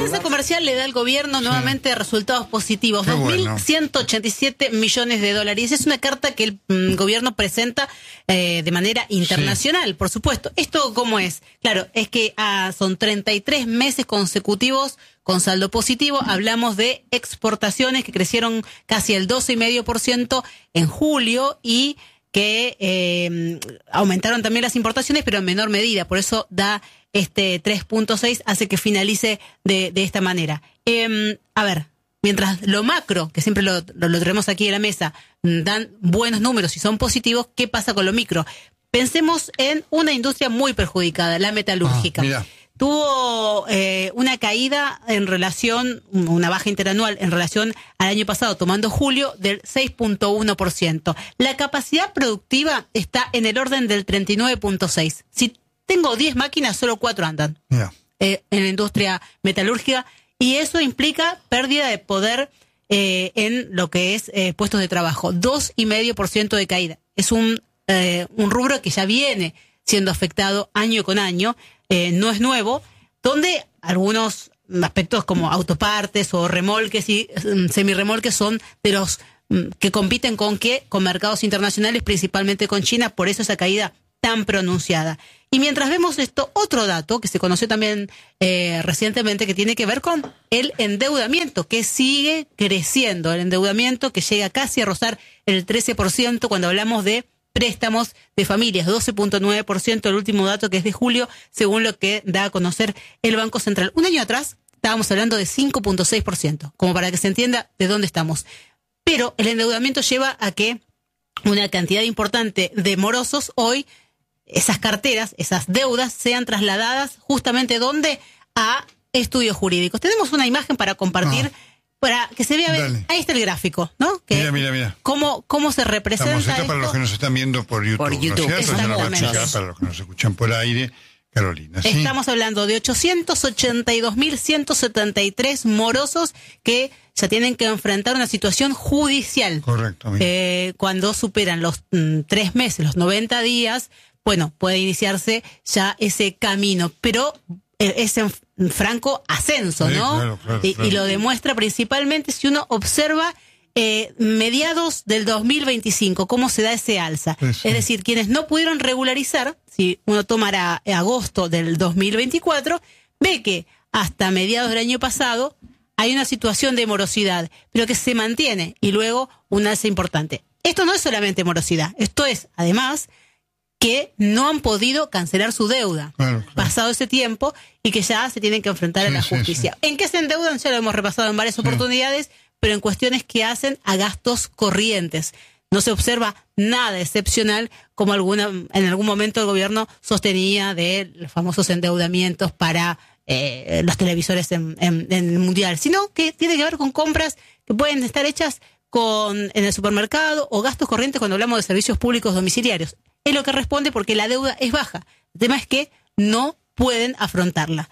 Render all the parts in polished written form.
balanza comercial le da al gobierno nuevamente resultados positivos, 2.187 millones de dólares. Es una carta que el gobierno presenta de manera internacional, por supuesto. ¿Esto cómo es? Claro, es que son 33 meses consecutivos con saldo positivo. Hablamos de exportaciones que crecieron casi el 12,5% en julio y que aumentaron también las importaciones, pero en menor medida. Por eso da 3.6, hace que finalice de esta manera. A ver, mientras lo macro, que siempre lo tenemos aquí en la mesa, dan buenos números y son positivos, ¿qué pasa con lo micro? Pensemos en una industria muy perjudicada, la metalúrgica. Tuvo una caída en relación, una baja interanual en relación al año pasado, tomando julio, del 6.1%. La capacidad productiva está en el orden del 39.6%. Si tengo 10 máquinas, solo 4 andan en la industria metalúrgica, y eso implica pérdida de poder en lo que es puestos de trabajo. 2,5% de caída. Es un rubro que ya viene siendo afectado año con año. No es nuevo, donde algunos aspectos como autopartes o remolques y semirremolques son de los que compiten con mercados internacionales, principalmente con China, por eso esa caída tan pronunciada. Y mientras vemos esto, otro dato que se conoció también recientemente, que tiene que ver con el endeudamiento, que sigue creciendo, el endeudamiento que llega casi a rozar el 13% cuando hablamos de préstamos de familias, 12.9%, el último dato que es de julio, según lo que da a conocer el Banco Central. Un año atrás estábamos hablando de 5.6%, como para que se entienda de dónde estamos. Pero el endeudamiento lleva a que una cantidad importante de morosos hoy, esas carteras, esas deudas, sean trasladadas justamente ¿dónde? A estudios jurídicos. Tenemos una imagen para compartir. Para que se vea, ahí está el gráfico, ¿no? Que mira. ¿Cómo se representa esto? Para los que nos están viendo por YouTube. Por YouTube, ¿no es cierto? Para los que nos escuchan por aire, Carolina. ¿Sí? Estamos hablando de 882.173 morosos que ya tienen que enfrentar una situación judicial. Correcto. Cuando superan los 3 meses, los 90 días, bueno, puede iniciarse ya ese camino, pero es en franco ascenso, ¿no? Claro. Y lo demuestra principalmente si uno observa mediados del 2025, cómo se da ese alza. Es decir, quienes no pudieron regularizar, si uno tomara agosto del 2024, ve que hasta mediados del año pasado hay una situación de morosidad, pero que se mantiene, y luego un alza importante. Esto no es solamente morosidad, esto es, además, que no han podido cancelar su deuda pasado ese tiempo y que ya se tienen que enfrentar a la justicia. ¿En qué se endeudan? Ya lo hemos repasado en varias oportunidades, pero en cuestiones que hacen a gastos corrientes. No se observa nada excepcional como en algún momento el gobierno sostenía de los famosos endeudamientos para los televisores en el mundial, sino que tiene que ver con compras que pueden estar hechas en el supermercado o gastos corrientes cuando hablamos de servicios públicos domiciliarios. Es lo que responde porque la deuda es baja. El tema es que no pueden afrontarla.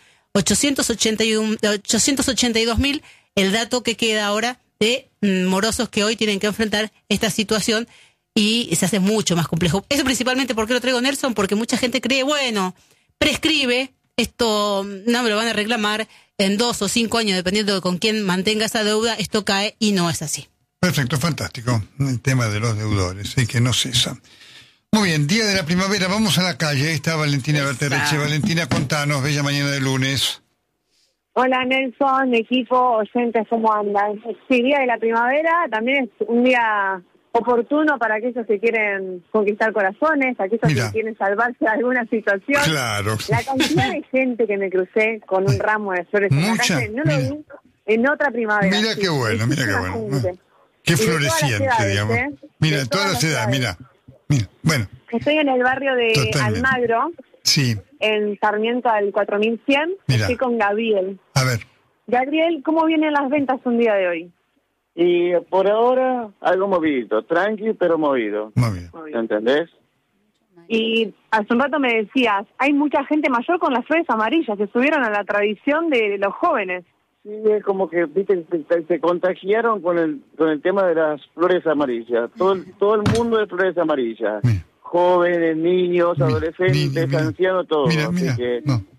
882.000, el dato que queda ahora de morosos que hoy tienen que enfrentar esta situación y se hace mucho más complejo. Eso principalmente, ¿por qué lo traigo, Nelson? Porque mucha gente cree, bueno, prescribe, esto no me lo van a reclamar en 2 o 5 años, dependiendo de con quién mantenga esa deuda, esto cae, y no es así. Perfecto, fantástico. El tema de los deudores, que no cesa. Muy bien, día de la primavera, vamos a la calle. Ahí está Valentina Bertereche. Valentina, contanos, bella mañana de lunes. Hola Nelson, equipo, oyentes, ¿cómo andan? Sí, día de la primavera, también es un día oportuno para aquellos que quieren conquistar corazones, aquellos que quieren salvarse de alguna situación. Claro. La cantidad de gente que me crucé con un ramo de flores en la calle, no lo vi en otra primavera. Mira qué bueno, mira qué bueno. Qué floreciente, digamos. Mira, de todas las edades, mira. Bueno. Estoy en el barrio de Almagro. Sí. En Sarmiento al 4100. Estoy con Gabriel. A ver. Gabriel, ¿cómo vienen las ventas un día de hoy? Y por ahora, algo movido. Tranqui, pero movido. ¿Entendés? Y hace un rato me decías, hay mucha gente mayor con las flores amarillas, que subieron a la tradición de los jóvenes. Sí, es como que, viste, se contagiaron con el tema de las flores amarillas. Todo el mundo de flores amarillas. Jóvenes, niños, adolescentes, ancianos, todos. Mira,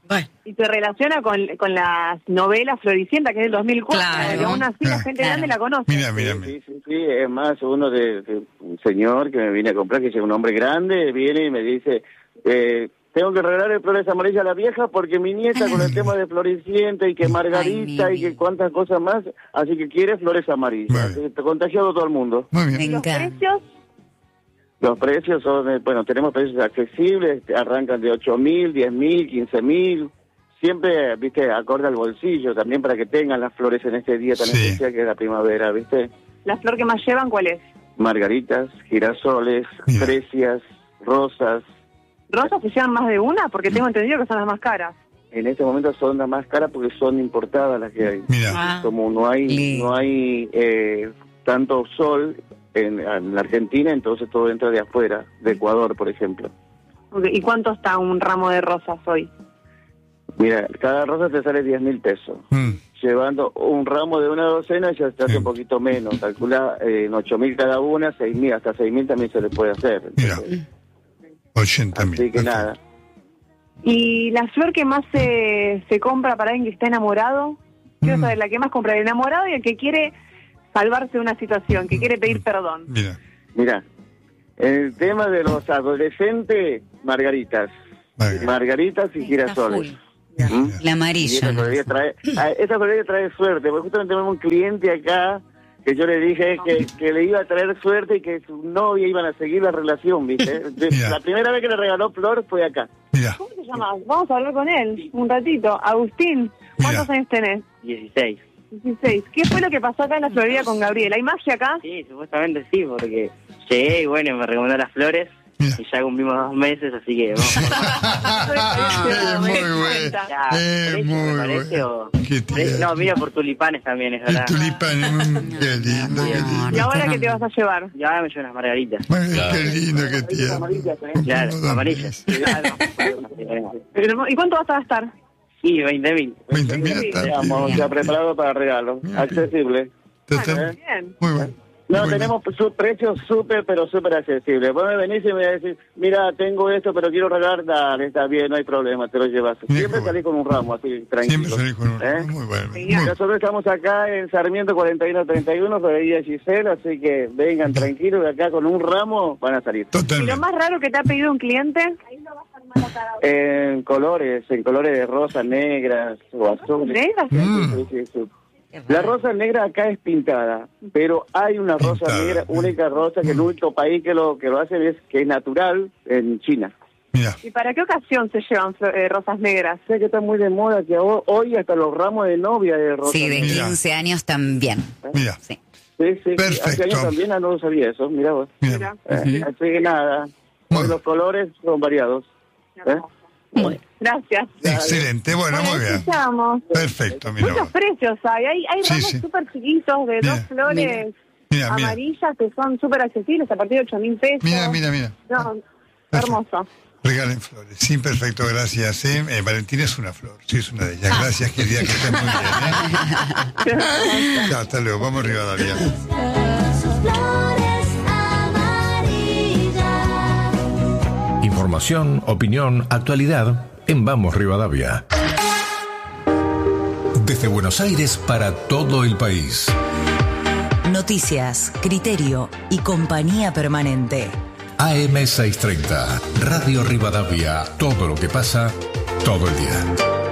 Bueno. Y se relaciona con las novelas Floricienta, que es del 2004. Claro. Y aún así la gente grande la conoce. Mira. Sí, es más, uno de un señor que me viene a comprar, que es un hombre grande, viene y me dice, tengo que regalarle flores amarillas a la vieja porque mi nieta con el tema de Floricienta y que Margarita y que cuántas cosas más, así que quiere flores amarillas. Te contagiado todo el mundo. Muy bien. ¿Los precios? Los precios son, tenemos precios accesibles, arrancan de 8.000, 10.000, 15.000, siempre, viste, acorde al bolsillo, también para que tengan las flores en este día tan especial que es la primavera, viste. ¿La flor que más llevan cuál es? Margaritas, girasoles, fresias, rosas. ¿Rosas se llevan más de una? Porque tengo entendido que son las más caras. En este momento son las más caras porque son importadas las que hay. Mira. Como no hay tanto sol en la Argentina, entonces todo entra de afuera, de Ecuador, por ejemplo. Okay. ¿Y cuánto está un ramo de rosas hoy? Mira, cada rosa te sale 10.000 pesos. Llevando un ramo de una docena ya se hace un poquito menos. Calcula en 8.000 cada una, 6.000, hasta 6.000 también se le puede hacer. Mira, 80.000. Así que nada. ¿Y la flor que más se compra para alguien que está enamorado? Quiero saber, la que más compra el enamorado y el que quiere salvarse de una situación, que quiere pedir perdón. Mira, el tema de los adolescentes, margaritas y girasoles. La amarilla. Esa florería trae suerte, porque justamente tenemos un cliente acá que yo le dije que le iba a traer suerte y que su novia iban a seguir la relación, ¿viste? La primera vez que le regaló flor fue acá. ¿Cómo se llama? Vamos a hablar con él un ratito. Agustín, ¿cuántos años tenés? 16. 16. ¿Qué fue lo que pasó acá en la florería con Gabriel? ¿Hay magia acá? Sí, supuestamente sí, porque llegué y bueno, me recomendó las flores. Mira. Y ya cumplimos 2 meses, así que vamos. Muy bueno. Muy bueno. No, mira por tulipanes también, es verdad. El tulipán, qué lindo. ¿Y ahora qué te vas a llevar? Ya me llevo unas margaritas. Qué lindo que tiene. Claro, amarillas. ¿Y cuánto vas a gastar? Sí, 20.000. 20.000 estamos ya preparados para regalo. Accesible. Bien. Muy bueno. No, tenemos precios súper accesibles. Vos me venís y me decís, mira, tengo esto, pero quiero regalar, dale, está bien, no hay problema, te lo llevas. Siempre salís con un ramo, así, tranquilo. Siempre salís con un ramo, muy bueno. Nosotros estamos acá en Sarmiento 4131, Florería Giselle, así que vengan tranquilos, de acá con un ramo van a salir. Totalmente. ¿Y lo más raro que te ha pedido un cliente? Ahí lo vas a armar a cada uno. En colores de rosas negras o azules. ¿Negras? Sí. La rosa negra acá es pintada, pero hay una rosa negra, única rosa, que el único país que lo hace que es natural, en China. Mira. ¿Y para qué ocasión se llevan rosas negras? Sé que está muy de moda, que hoy hasta los ramos de novia de rosa. Sí, de 15 años también. Mira. Sí. Sí. Perfecto. Hace años también no lo sabía eso, mira vos. Así que nada, los colores son variados. Gracias. Excelente, bueno, muy bien. Escuchamos. Perfecto, mira. Muchos precios hay ramos súper chiquitos de 2 flores amarillas que son súper accesibles a partir de 8.000 pesos. Mira. No, hermoso. Regalen flores. Sí, perfecto, gracias. Valentina es una flor, sí, es una de ellas. Gracias, querida, que estés muy bien. Chao, hasta luego, vamos arriba, Dalia. Información, opinión, actualidad en Vamos Rivadavia. Desde Buenos Aires para todo el país. Noticias, criterio y compañía permanente. AM630, Radio Rivadavia. Todo lo que pasa, todo el día.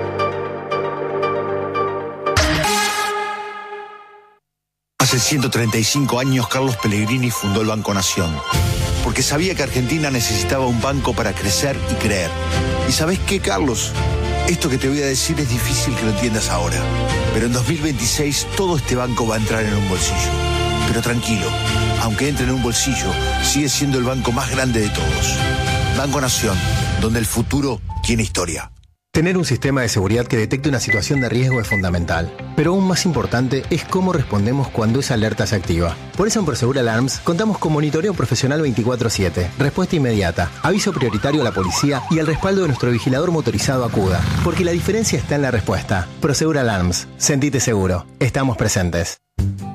Hace 135 años Carlos Pellegrini fundó el Banco Nación, porque sabía que Argentina necesitaba un banco para crecer y creer. ¿Y sabés qué, Carlos? Esto que te voy a decir es difícil que lo entiendas ahora, pero en 2026 todo este banco va a entrar en un bolsillo. Pero tranquilo, aunque entre en un bolsillo, sigue siendo el banco más grande de todos. Banco Nación, donde el futuro tiene historia. Tener un sistema de seguridad que detecte una situación de riesgo es fundamental, pero aún más importante es cómo respondemos cuando esa alerta se activa. Por eso en Prosegur Alarms contamos con monitoreo profesional 24/7, respuesta inmediata, aviso prioritario a la policía y el respaldo de nuestro vigilador motorizado Acuda, porque la diferencia está en la respuesta. Prosegur Alarms, sentite seguro, estamos presentes.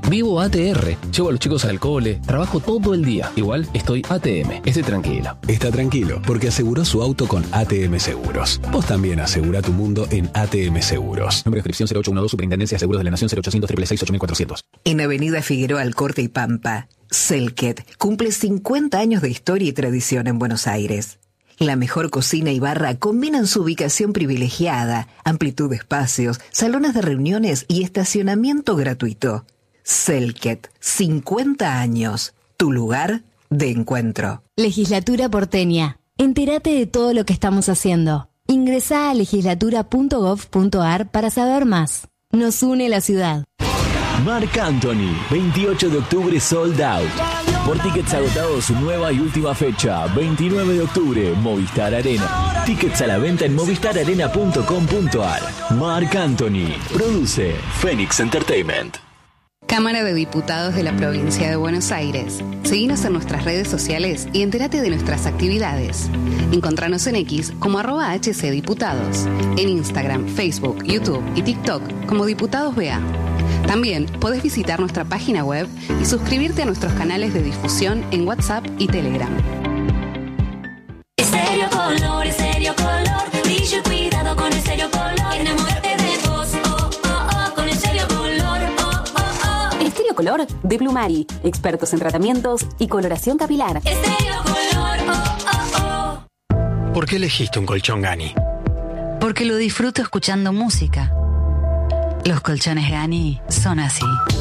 Vivo ATR. Llevo a los chicos al cole. Trabajo todo el día. Igual estoy ATM. Estoy tranquilo. Está tranquilo porque aseguró su auto con ATM Seguros. Vos también asegura tu mundo en ATM Seguros. Nombre de inscripción 0812 Superintendencia de Seguros de la Nación 0800 666 8400. En Avenida Figueroa Alcorte y Pampa, Selket cumple 50 años de historia y tradición en Buenos Aires. La mejor cocina y barra combinan su ubicación privilegiada, amplitud de espacios, salones de reuniones y estacionamiento gratuito. Selket, 50 años, tu lugar de encuentro. Legislatura porteña. Entérate de todo lo que estamos haciendo. Ingresá a legislatura.gov.ar para saber más. Nos une la ciudad. Marc Anthony, 28 de octubre sold out. Por tickets agotados, su nueva y última fecha, 29 de octubre, Movistar Arena. Tickets a la venta en movistararena.com.ar. Marc Anthony, produce Phoenix Entertainment. Cámara de Diputados de la Provincia de Buenos Aires. Seguinos en nuestras redes sociales y entérate de nuestras actividades. Encontranos en X como @HCDiputados, en Instagram, Facebook, YouTube y TikTok como Diputados BA. También podés visitar nuestra página web y suscribirte a nuestros canales de difusión en WhatsApp y Telegram. Estéreo Color, brillo y cuidado con Estéreo Color. Enamórate de vos, con Estéreo Color, Estéreo Color de Plumari, expertos en tratamientos y coloración capilar. Estéreo Color, ¿Por qué elegiste un colchón Gani? Porque lo disfruto escuchando música. Los colchones Gani son así.